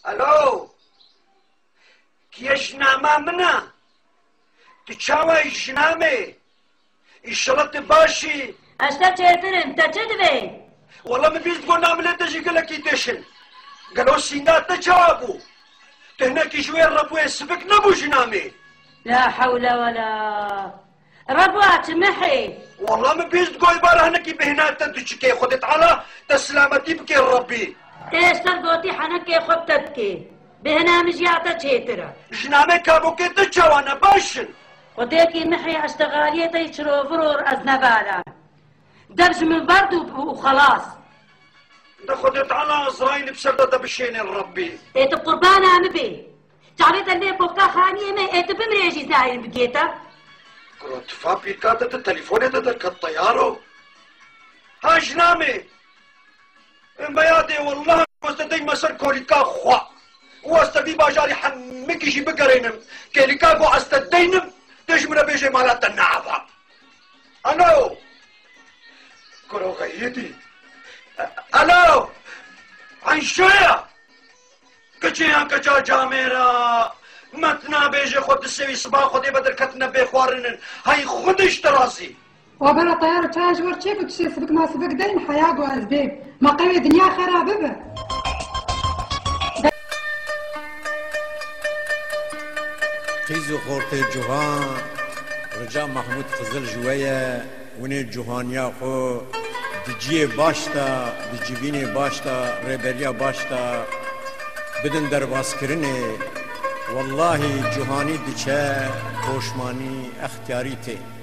الو کیە ژناما منە تو چاوای ژنامێ ئیشەڵەت باشی ئەشتا چێترم تە چ دەبێ وەڵام بیست بۆ ناملێت دەژی گەلەکی دێشن گەلۆ سینات نەچاوا بوو تهنەکی ژوێ ڕەبوێ سبک نەبوو ژنامێ لا حول ولا ربوات محي والله ما بيست قوي بارا هنكي بهنات تدشكي خدت على تسلامتي بكي ربي ايش ترقوتي حنكي خدتكي بهنا مجيعتا تشيترا جنامي كابوكي تجوانا باشن خديكي محي اشتغالية يشرو فرور ازنبالا دبج من برد وخلاص ده خدت على ازرايل بسردة بشين ربي ايت قربانا مبي تعريت اللي بوكا خانية ما ايت بمريجي زاير بقيتا قلت فابي كاتت التليفون ده الطيارة ها جنامي بيادي والله واستدي مسر كوليكا خوا واستدي باجاري حمكي جي بقرينم كوليكا قو استدينم تجمنا بيجي مالات النعفة الو كرو غيدي الو عن شوية كجيها كجا جاميرا متنا بيجي خود السوي صباح خودي بدل كتنا بيخوارنن هاي خودش تراسي وبلا طيارة تاج ورتشيك وتشي سبك ما سبك دين حياة وأسباب ما قوي دنيا خرابة به قيزو خورتي جوهان رجا محمود خزل جوية وني جوهانيا خو دجيه باشتا دجيبيني باشتا ريبريا باشتا بدن درباس كرني والله جوهاني دچه پوشمانی اختیاری ته